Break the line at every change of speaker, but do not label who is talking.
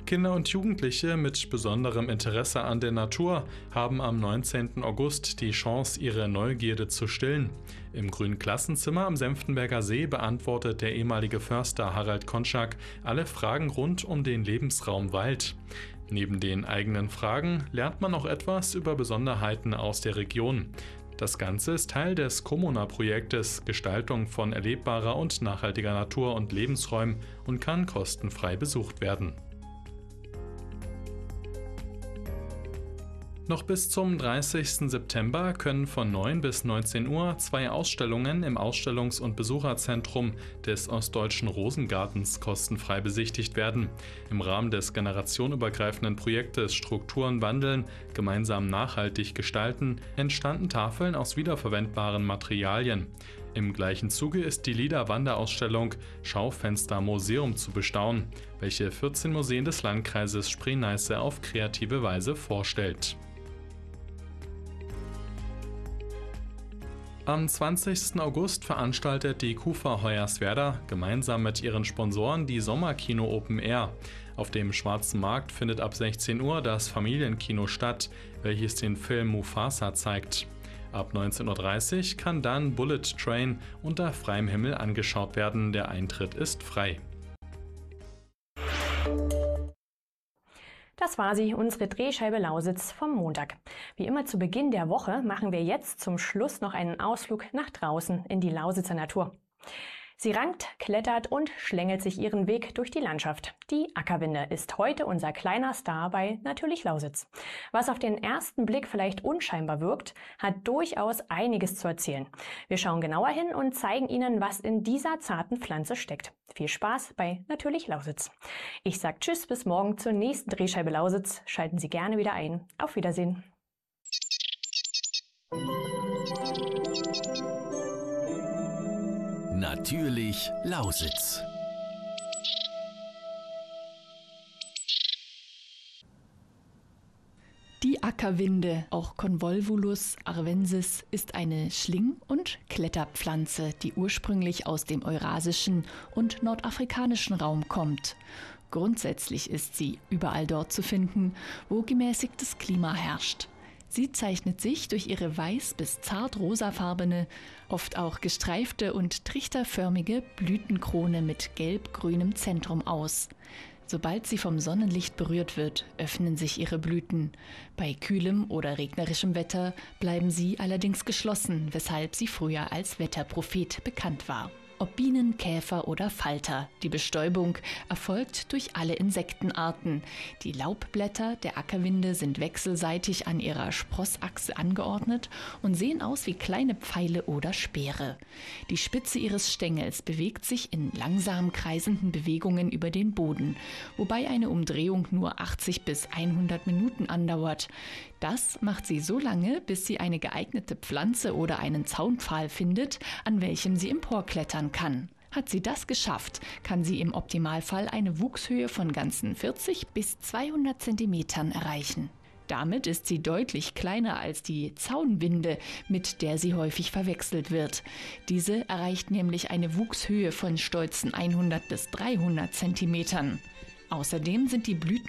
Kinder und Jugendliche mit besonderem Interesse an der Natur haben am 19. August die Chance, ihre Neugierde zu stillen. Im grünen Klassenzimmer am Senftenberger See beantwortet der ehemalige Förster Harald Konschak alle Fragen rund um den Lebensraum Wald. Neben den eigenen Fragen lernt man auch etwas über Besonderheiten aus der Region. Das Ganze ist Teil des Comuna-Projektes Gestaltung von erlebbarer und nachhaltiger Natur und Lebensräumen und kann kostenfrei besucht werden. Noch bis zum 30. September können von 9 bis 19 Uhr 2 Ausstellungen im Ausstellungs- und Besucherzentrum des Ostdeutschen Rosengartens kostenfrei besichtigt werden. Im Rahmen des generationenübergreifenden Projektes Strukturen wandeln, gemeinsam nachhaltig gestalten, entstanden Tafeln aus wiederverwendbaren Materialien. Im gleichen Zuge ist die LIDA-Wanderausstellung Schaufenster Museum zu bestaunen, welche 14 Museen des Landkreises Spree-Neiße auf kreative Weise vorstellt. Am 20. August veranstaltet die KUFA Hoyerswerda gemeinsam mit ihren Sponsoren die Sommerkino Open Air. Auf dem Schwarzen Markt findet ab 16 Uhr das Familienkino statt, welches den Film Mufasa zeigt. Ab 19:30 Uhr kann dann Bullet Train unter freiem Himmel angeschaut werden. Der Eintritt ist frei.
Das war sie, unsere Drehscheibe Lausitz vom Montag. Wie immer zu Beginn der Woche machen wir jetzt zum Schluss noch einen Ausflug nach draußen in die Lausitzer Natur. Sie rankt, klettert und schlängelt sich ihren Weg durch die Landschaft. Die Ackerwinde ist heute unser kleiner Star bei Natürlich Lausitz. Was auf den ersten Blick vielleicht unscheinbar wirkt, hat durchaus einiges zu erzählen. Wir schauen genauer hin und zeigen Ihnen, was in dieser zarten Pflanze steckt. Viel Spaß bei Natürlich Lausitz. Ich sage Tschüss, bis morgen zur nächsten Drehscheibe Lausitz. Schalten Sie gerne wieder ein. Auf Wiedersehen.
Natürlich Lausitz.
Die Ackerwinde, auch Convolvulus arvensis, ist eine Schling- und Kletterpflanze, die ursprünglich aus dem eurasischen und nordafrikanischen Raum kommt. Grundsätzlich ist sie überall dort zu finden, wo gemäßigtes Klima herrscht. Sie zeichnet sich durch ihre weiß- bis zart rosafarbene, oft auch gestreifte und trichterförmige Blütenkrone mit gelb-grünem Zentrum aus. Sobald sie vom Sonnenlicht berührt wird, öffnen sich ihre Blüten. Bei kühlem oder regnerischem Wetter bleiben sie allerdings geschlossen, weshalb sie früher als Wetterprophet bekannt war. Ob Bienen, Käfer oder Falter, die Bestäubung erfolgt durch alle Insektenarten. Die Laubblätter der Ackerwinde sind wechselseitig an ihrer Sprossachse angeordnet und sehen aus wie kleine Pfeile oder Speere. Die Spitze ihres Stängels bewegt sich in langsam kreisenden Bewegungen über den Boden, wobei eine Umdrehung nur 80 bis 100 Minuten andauert. Das macht sie so lange, bis sie eine geeignete Pflanze oder einen Zaunpfahl findet, an welchem sie emporklettern kann. Hat sie das geschafft, kann sie im Optimalfall eine Wuchshöhe von ganzen 40 bis 200 Zentimetern erreichen. Damit ist sie deutlich kleiner als die Zaunwinde, mit der sie häufig verwechselt wird. Diese erreicht nämlich eine Wuchshöhe von stolzen 100 bis 300 Zentimetern. Außerdem sind die Blüten